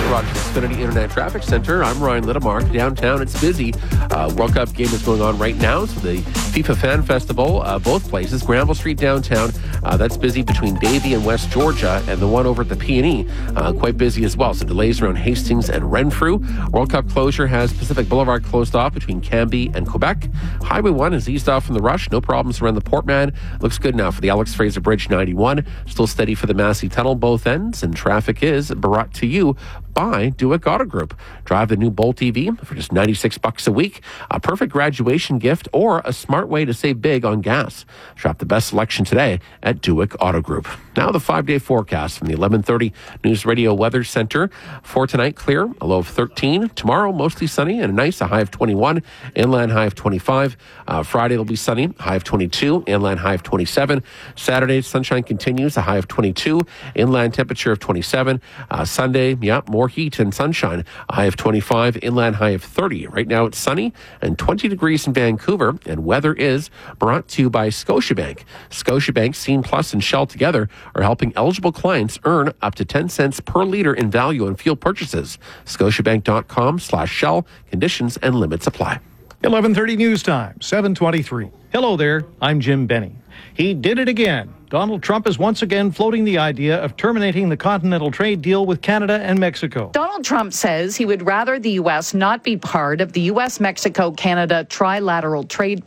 Rogers Xfinity Internet Traffic Center. I'm Ryan Littlemark. Downtown, it's busy. World Cup game is going on right now. So the FIFA Fan Festival, both places. Granville Street downtown, that's busy between Davie and West Georgia, and the one over at the P&E, quite busy as well. So delays around Hastings and Renfrew. World Cup closure has Pacific Boulevard closed off between Cambie and Quebec. Highway 1 is eased off from the rush. No problems around the Portman. Looks good now for the Alex Fraser Bridge 91. Still steady for the Massey Tunnel, both ends. And traffic is brought to you by Duick Auto Group. Drive the new Bolt EV for just $96 a week. A perfect graduation gift or a smart way to save big on gas. Shop the best selection today at Duick Auto Group. Now the 5-day forecast from the 11:30 News Radio Weather Center. For tonight, clear, a low of 13. Tomorrow, mostly sunny and nice, a high of 21. Inland high of 25. Friday will be sunny, high of 22. Inland high of 27. Saturday, sunshine continues, a high of 22. Inland temperature of 27. Sunday, more heat and sunshine, a high of 25. Inland high of 30. Right now it's sunny and 20 degrees in Vancouver, and weather is brought to you by Scotiabank. Scotiabank, Scene Plus, and Shell together are helping eligible clients earn up to 10 cents per liter in value on fuel purchases. Scotiabank.com/Shell. Conditions and limits apply. 11:30 news time, 7:23. Hello there, I'm Jim Benny. He did it again. Donald Trump is once again floating the idea of terminating the continental trade deal with Canada and Mexico. Donald Trump says he would rather the U.S. not be part of the U.S.-Mexico-Canada trilateral trade